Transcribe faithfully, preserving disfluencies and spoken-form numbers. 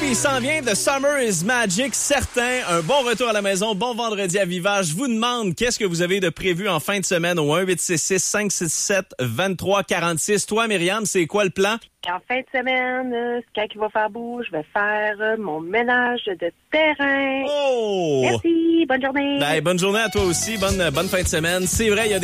puis il s'en vient de Summer is Magic, certain. Un bon retour à la maison, bon vendredi à Viva. Je vous demande, qu'est-ce que vous avez de prévu en fin de semaine au un huit six six, cinq six sept, deux trois quatre six. Toi, Myriam, c'est quoi le plan? En fin de semaine, euh, quand il va faire beau, je vais faire euh, mon ménage de terrain. Oh! Merci, bonne journée. Ben, bonne journée à toi aussi, bonne, bonne fin de semaine. C'est vrai, il y a